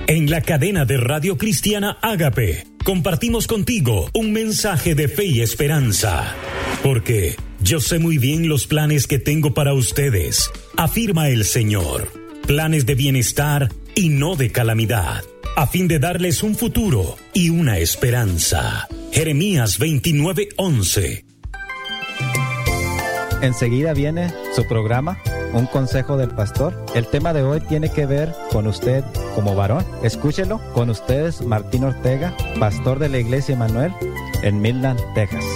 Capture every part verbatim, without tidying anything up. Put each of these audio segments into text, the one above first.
En la cadena de Radio Cristiana Ágape, compartimos contigo un mensaje de fe y esperanza. Porque yo sé muy bien los planes que tengo para ustedes, afirma el Señor. Planes de bienestar y no de calamidad, a fin de darles un futuro y una esperanza. Jeremías veintinueve once. Enseguida viene su programa, Un Consejo del Pastor. El tema de hoy tiene que ver con usted como varón. Escúchelo. Con ustedes, Martín Ortega, pastor de la Iglesia Emmanuel en Midland, Texas.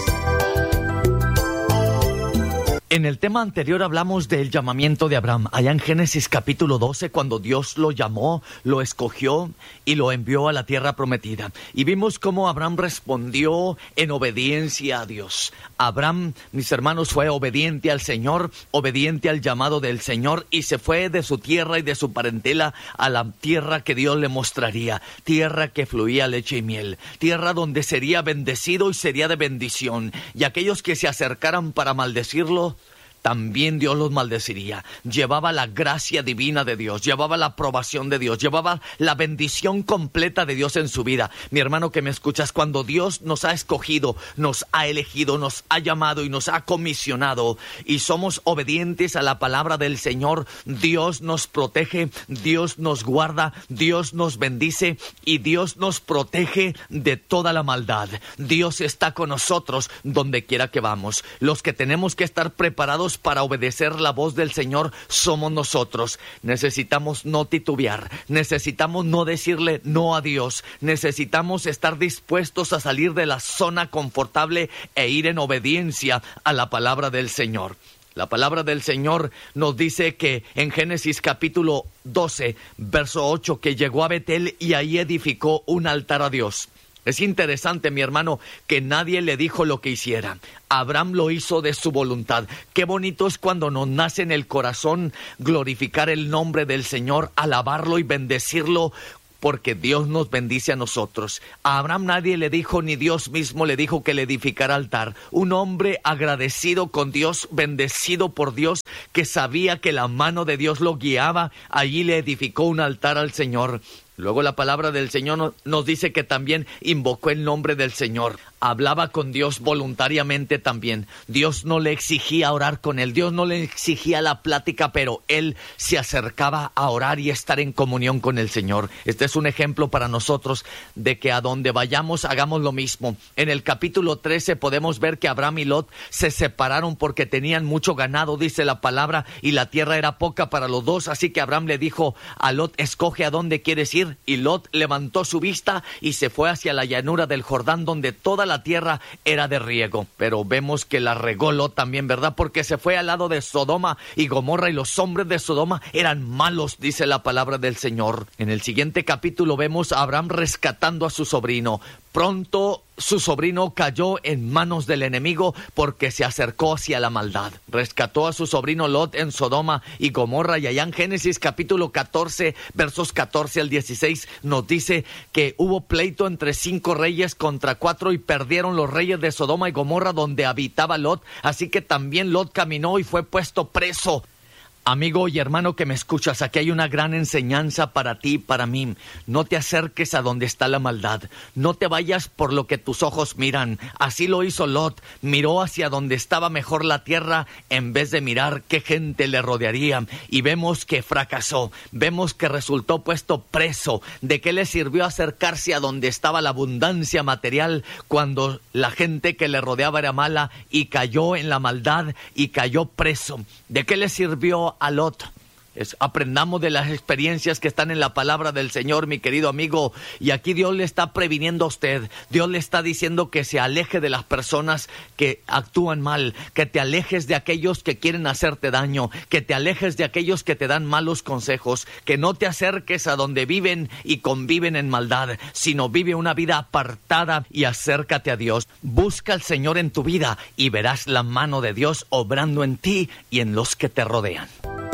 En el tema anterior hablamos del llamamiento de Abraham, allá en Génesis capítulo doce, cuando Dios lo llamó, lo escogió y lo envió a la tierra prometida. Y vimos cómo Abraham respondió en obediencia a Dios. Abraham, mis hermanos, fue obediente al Señor, obediente al llamado del Señor, y se fue de su tierra y de su parentela a la tierra que Dios le mostraría, tierra que fluía leche y miel, tierra donde sería bendecido y sería de bendición, y aquellos que se acercaran para maldecirlo, también Dios los maldeciría. Llevaba la gracia divina de Dios, llevaba la aprobación de Dios, llevaba la bendición completa de Dios en su vida. Mi hermano que me escuchas, cuando Dios nos ha escogido, nos ha elegido, nos ha llamado y nos ha comisionado, y somos obedientes a la palabra del Señor, Dios nos protege, Dios nos guarda, Dios nos bendice y Dios nos protege de toda la maldad. Dios está con nosotros donde quiera que vamos. Los que tenemos que estar preparados para obedecer la voz del Señor somos nosotros. Necesitamos no titubear, necesitamos no decirle no a Dios, necesitamos estar dispuestos a salir de la zona confortable e ir en obediencia a la palabra del Señor. La palabra del Señor nos dice que en Génesis capítulo doce, verso ocho, que llegó a Betel y ahí edificó un altar a Dios. Es interesante, mi hermano, que nadie le dijo lo que hiciera. Abraham lo hizo de su voluntad. Qué bonito es cuando nos nace en el corazón glorificar el nombre del Señor, alabarlo y bendecirlo, porque Dios nos bendice a nosotros. A Abraham nadie le dijo, ni Dios mismo le dijo que le edificara altar. Un hombre agradecido con Dios, bendecido por Dios, que sabía que la mano de Dios lo guiaba, allí le edificó un altar al Señor. Luego la palabra del Señor nos dice que también invocó el nombre del Señor. Hablaba con Dios voluntariamente también. Dios no le exigía orar con él, Dios no le exigía la plática, pero él se acercaba a orar y estar en comunión con el Señor. Este es un ejemplo para nosotros de que a donde vayamos hagamos lo mismo. En el capítulo trece podemos ver que Abraham y Lot se separaron porque tenían mucho ganado, dice la palabra, y la tierra era poca para los dos. Así que Abraham le dijo a Lot, escoge a dónde quieres ir. Y Lot levantó su vista y se fue hacia la llanura del Jordán, donde toda la tierra era de riego. Pero vemos que la regó Lot también, ¿verdad? Porque se fue al lado de Sodoma y Gomorra, y los hombres de Sodoma eran malos, dice la palabra del Señor. En el siguiente capítulo vemos a Abraham rescatando a su sobrino. Pronto su sobrino cayó en manos del enemigo porque se acercó hacia la maldad. Rescató a su sobrino Lot en Sodoma y Gomorra, y allá en Génesis capítulo catorce, versos catorce al dieciséis, nos dice que hubo pleito entre cinco reyes contra cuatro y perdieron los reyes de Sodoma y Gomorra donde habitaba Lot. Así que también Lot caminó y fue puesto preso. Amigo y hermano que me escuchas, aquí hay una gran enseñanza para ti y para mí. No te acerques a donde está la maldad. No te vayas por lo que tus ojos miran. Así lo hizo Lot. Miró hacia donde estaba mejor la tierra en vez de mirar qué gente le rodearía. Y vemos que fracasó. Vemos que resultó puesto preso. ¿De qué le sirvió acercarse a donde estaba la abundancia material cuando la gente que le rodeaba era mala y cayó en la maldad y cayó preso? ¿De qué le sirvió a Lot? Es, aprendamos de las experiencias que están en la palabra del Señor, mi querido amigo. Y aquí Dios le está previniendo a usted. Dios le está diciendo que se aleje de las personas que actúan mal, que te alejes de aquellos que quieren hacerte daño, que te alejes de aquellos que te dan malos consejos, que no te acerques a donde viven y conviven en maldad, sino vive una vida apartada y acércate a Dios. Busca al Señor en tu vida y verás la mano de Dios obrando en ti y en los que te rodean.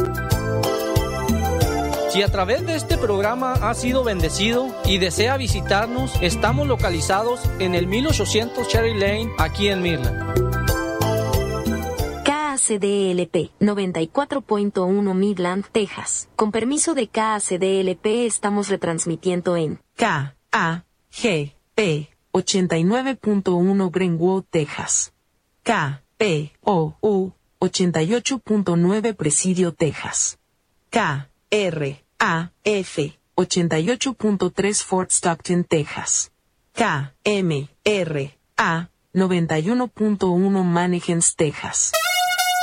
Si a través de este programa ha sido bendecido y desea visitarnos, estamos localizados en el mil ochocientos Cherry Lane, aquí en Midland. C D L P, noventa y cuatro punto uno Midland, Texas. Con permiso de K A C D L P estamos retransmitiendo en K A G P ochenta y nueve punto uno Greenwood, Texas. K P O U ochenta y ocho punto nueve Presidio, Texas. K R A F ochenta y ocho punto tres Fort Stockton, Texas. K M R A noventa y uno punto uno Mannequins, Texas.